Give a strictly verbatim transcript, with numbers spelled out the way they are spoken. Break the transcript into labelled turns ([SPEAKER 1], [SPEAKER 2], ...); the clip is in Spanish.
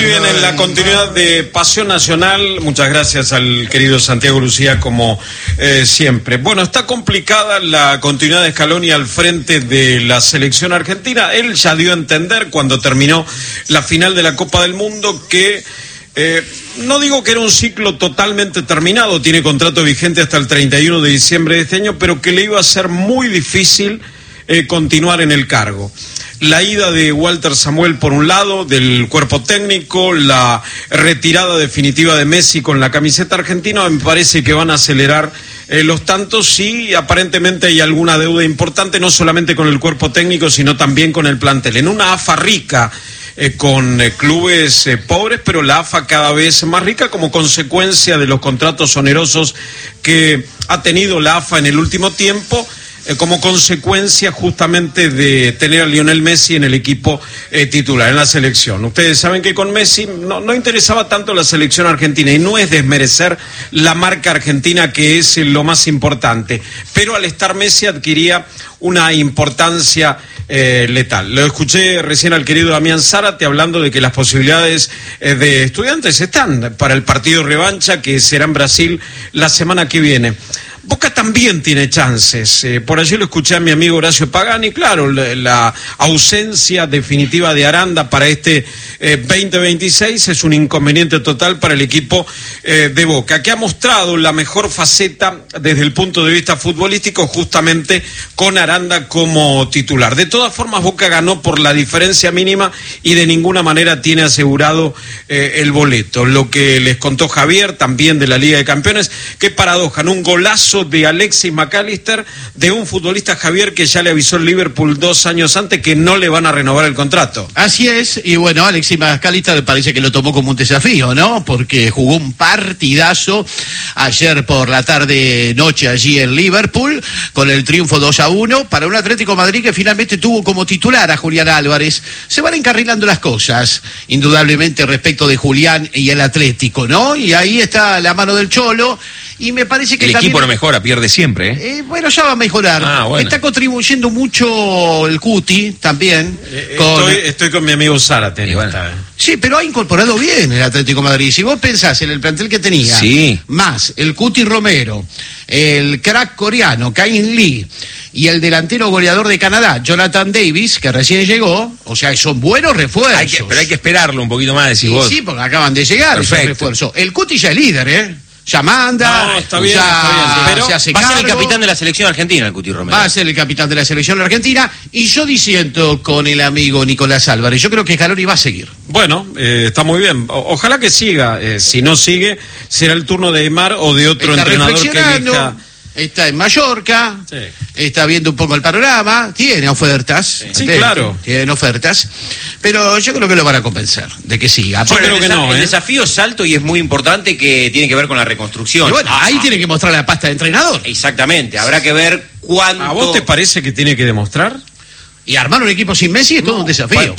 [SPEAKER 1] bien, en la continuidad de Pasión Nacional, muchas gracias al querido Santiago Lucía, como eh, siempre. Bueno, está complicada la continuidad de Scaloni al frente de la selección argentina. Él ya dio a entender cuando terminó la final de la Copa del Mundo que, eh, no digo que era un ciclo totalmente terminado, tiene contrato vigente hasta el treinta y uno de diciembre de este año, pero que le iba a ser muy difícil eh, continuar en el cargo. La ida de Walter Samuel por un lado, del cuerpo técnico, la retirada definitiva de Messi con la camiseta argentina, me parece que van a acelerar eh, los tantos y aparentemente hay alguna deuda importante, no solamente con el cuerpo técnico, sino también con el plantel. En una A F A rica, eh, con eh, clubes eh, pobres, pero la A F A cada vez más rica como consecuencia de los contratos onerosos que ha tenido la A F A en el último tiempo, como consecuencia justamente de tener a Lionel Messi en el equipo eh, titular, en la selección. Ustedes saben que con Messi no, no interesaba tanto la selección argentina, y no es desmerecer la marca argentina, que es lo más importante, pero al estar Messi adquiría una importancia eh, letal. Lo escuché recién al querido Damián Zárate hablando de que las posibilidades eh, de Estudiantes están para el partido revancha, que será en Brasil la semana que viene. Boca también tiene chances, eh, por allí lo escuché a mi amigo Horacio Pagani, claro, la, la ausencia definitiva de Aranda para este eh, veinte veintiséis es un inconveniente total para el equipo eh, de Boca, que ha mostrado la mejor faceta desde el punto de vista futbolístico justamente con Aranda como titular. De todas formas, Boca ganó por la diferencia mínima y de ninguna manera tiene asegurado eh, el boleto. Lo que les contó Javier también de la Liga de Campeones, qué paradoja, en un golazo de Alexis McAllister, de un futbolista, Javier, que ya le avisó el Liverpool dos años antes que no le van a renovar el contrato.
[SPEAKER 2] Así es, y bueno, Alexis McAllister parece que lo tomó como un desafío, ¿no? Porque jugó un partidazo ayer por la tarde noche allí en Liverpool, con el triunfo dos a uno, para un Atlético Madrid que finalmente tuvo como titular a Julián Álvarez. Se van encarrilando las cosas, indudablemente, respecto de Julián y el Atlético, ¿no? Y ahí está la mano del Cholo, y me parece que
[SPEAKER 3] el
[SPEAKER 2] también...
[SPEAKER 3] equipo no mejora, pierde siempre, ¿eh?
[SPEAKER 2] Eh, bueno, ya va a mejorar.
[SPEAKER 3] Ah, bueno.
[SPEAKER 2] Está contribuyendo mucho el Cuti también.
[SPEAKER 1] Eh,
[SPEAKER 2] con...
[SPEAKER 1] estoy, estoy con mi amigo Zárate.
[SPEAKER 3] Bueno.
[SPEAKER 2] Sí, pero ha incorporado bien el Atlético de Madrid. Si vos pensás en el plantel que tenía,
[SPEAKER 3] sí,
[SPEAKER 2] más el Cuti Romero, el crack coreano, Cain Lee, y el delantero goleador de Canadá, Jonathan Davis, que recién llegó, o sea, son buenos refuerzos.
[SPEAKER 3] Hay que, pero hay que esperarlo un poquito más, decís
[SPEAKER 2] sí,
[SPEAKER 3] vos.
[SPEAKER 2] Sí, porque acaban de llegar esos refuerzos. El Cuti ya es líder, ¿eh? Ya manda,
[SPEAKER 1] no, está bien,
[SPEAKER 2] ya
[SPEAKER 1] está bien, pero
[SPEAKER 2] se hace
[SPEAKER 3] va a ser el
[SPEAKER 2] cargo.
[SPEAKER 3] capitán de la selección argentina, el Cuti Romero.
[SPEAKER 2] Va a ser el capitán de la selección argentina, y yo disiento con el amigo Nicolás Álvarez. Yo creo que Scaloni va a seguir.
[SPEAKER 1] Bueno, eh, está muy bien. O, ojalá que siga. Eh, si no sigue, será el turno de Aimar o de otro
[SPEAKER 2] Está
[SPEAKER 1] entrenador que elija.
[SPEAKER 2] Está en Mallorca, sí. Está viendo un poco el panorama, tiene ofertas.
[SPEAKER 1] Sí, sí, claro.
[SPEAKER 2] Tienen ofertas, pero yo creo que lo van a convencer de que siga.
[SPEAKER 3] Yo creo que no,
[SPEAKER 2] ¿eh?
[SPEAKER 3] El desafío es alto y es muy importante, que tiene que ver con la reconstrucción.
[SPEAKER 2] Y bueno, ah, ahí ah. tiene que mostrar la pasta de entrenador.
[SPEAKER 3] Exactamente, habrá que ver cuánto...
[SPEAKER 1] ¿A vos te parece que tiene que demostrar?
[SPEAKER 2] Y armar un equipo sin Messi es no, todo un desafío.